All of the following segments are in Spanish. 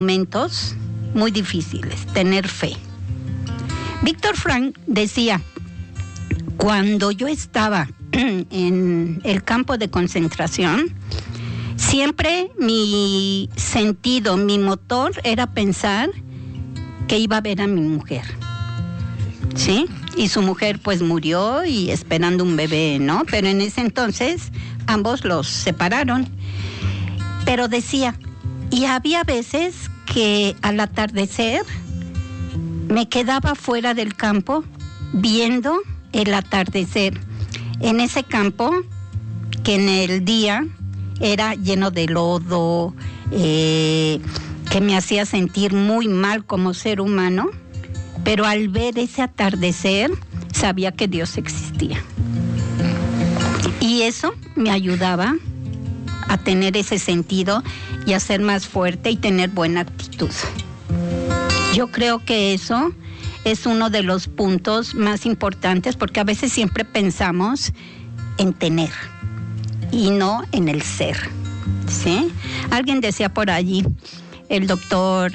momentos muy difíciles, tener fe. Víctor Frank decía, cuando yo estaba en el campo de concentración, siempre mi sentido, mi motor era pensar que iba a ver a mi mujer, ¿sí? Y su mujer pues murió y esperando un bebé, ¿no? Pero en ese entonces ambos los separaron. Pero decía, y había veces que al atardecer me quedaba fuera del campo viendo el atardecer. En ese campo que en el día era lleno de lodo, que me hacía sentir muy mal como ser humano, pero al ver ese atardecer sabía que Dios existía. Y eso me ayudaba a tener ese sentido y a ser más fuerte y tener buena actitud. Yo creo que eso es uno de los puntos más importantes, porque a veces siempre pensamos en tener y no en el ser, ¿sí? Alguien decía por allí, el doctor,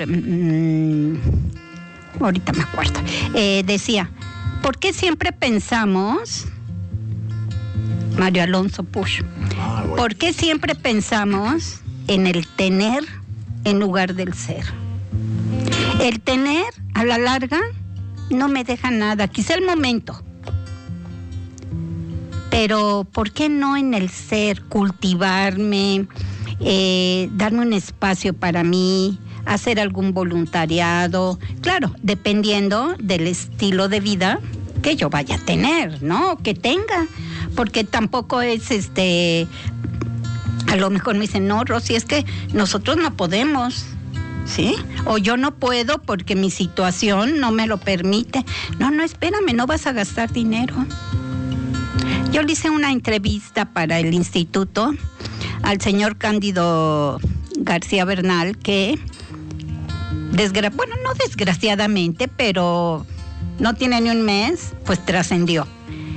ahorita me acuerdo, decía, ¿por qué siempre pensamos, Mario Alonso Push, ¿por qué siempre pensamos en el tener en lugar del ser? El tener, a la larga, no me deja nada, quizá el momento. Pero, ¿por qué no en el ser, cultivarme, darme un espacio para mí, hacer algún voluntariado? Claro, dependiendo del estilo de vida que yo vaya a tener, ¿no? Que tenga. Porque tampoco es a lo mejor me dicen, no, Rosy, es que nosotros no podemos, ¿sí? O yo no puedo porque mi situación no me lo permite. No, espérame, no vas a gastar dinero. Yo le hice una entrevista para el instituto al señor Cándido García Bernal, que, no desgraciadamente, pero no tiene ni un mes, pues trascendió.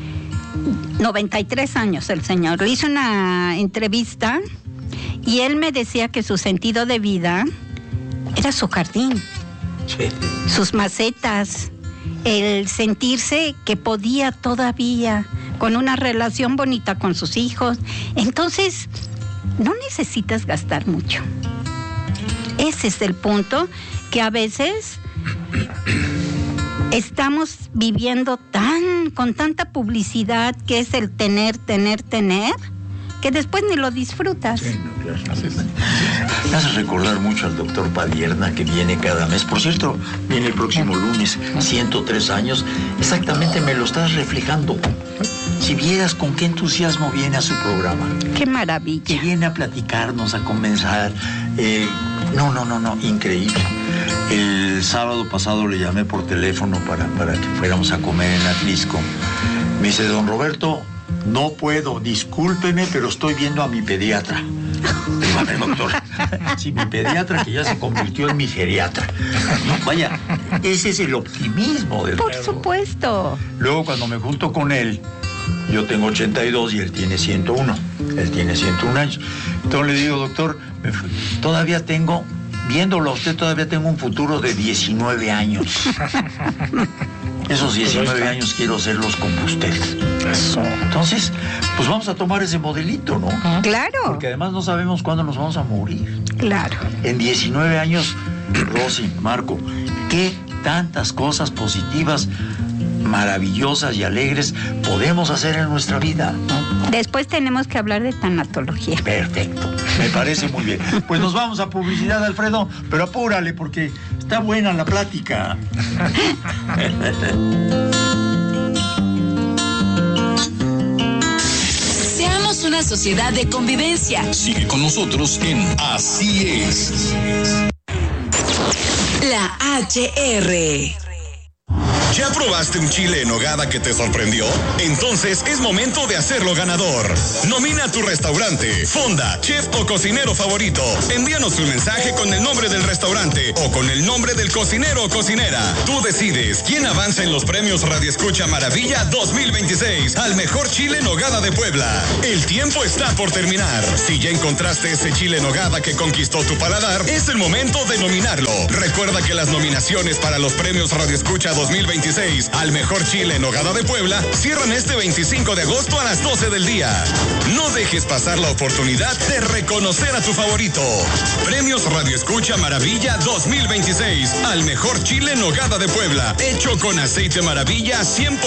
93 años el señor. Le hizo una entrevista y él me decía que su sentido de vida era su jardín, sí, sus macetas, el sentirse que podía todavía con una relación bonita con sus hijos. Entonces, no necesitas gastar mucho. Ese es el punto que a veces estamos viviendo con tanta publicidad, que es el tener, que después ni lo disfrutas. Sí, no, claro. Me hace recordar mucho al doctor Padierna, que viene cada mes. Por cierto, viene el próximo lunes, 103 años. Exactamente me lo estás reflejando. Si vieras con qué entusiasmo viene a su programa. ¡Qué maravilla! Que viene a platicarnos, a conversar. No, increíble. El sábado pasado le llamé por teléfono para que fuéramos a comer en Atlisco. Me dice, don Roberto, no puedo, discúlpeme, pero estoy viendo a mi pediatra. Digo, a ver, doctor, si mi pediatra, que ya se convirtió en mi geriatra. No, vaya, ese es el optimismo del Por supuesto. Luego, cuando me junto con él, yo tengo 82 y él tiene 101. Él tiene 101 años. Entonces le digo, doctor, todavía tengo... Viéndolo a usted, todavía tengo un futuro de 19 años. Esos 19 años quiero hacerlos como usted. Eso. Entonces, pues vamos a tomar ese modelito, ¿no? Claro. Porque además no sabemos cuándo nos vamos a morir. Claro. En 19 años, Rosy, Marco, ¿qué tantas cosas positivas, maravillosas y alegres podemos hacer en nuestra vida, ¿no? Después tenemos que hablar de tanatología. Perfecto, me parece muy bien. Pues nos vamos a publicidad, Alfredo, pero apúrale porque está buena la plática. Seamos una sociedad de convivencia. Sigue con nosotros en Así es. La HR. ¿Ya probaste un chile en nogada que te sorprendió? Entonces es momento de hacerlo ganador. Nomina a tu restaurante, fonda, chef o cocinero favorito. Envíanos un mensaje con el nombre del restaurante o con el nombre del cocinero o cocinera. Tú decides quién avanza en los premios Radio Escucha Maravilla 2026 al mejor chile en nogada de Puebla. El tiempo está por terminar. Si ya encontraste ese chile en nogada que conquistó tu paladar, es el momento de nominarlo. Recuerda que las nominaciones para los premios Radio Escucha 2026 al mejor chile en nogada de Puebla cierran este 25 de agosto a las 12 del día. No dejes pasar la oportunidad de reconocer a tu favorito. Premios Radio Escucha Maravilla 2026 al mejor chile en nogada de Puebla, hecho con aceite Maravilla 100%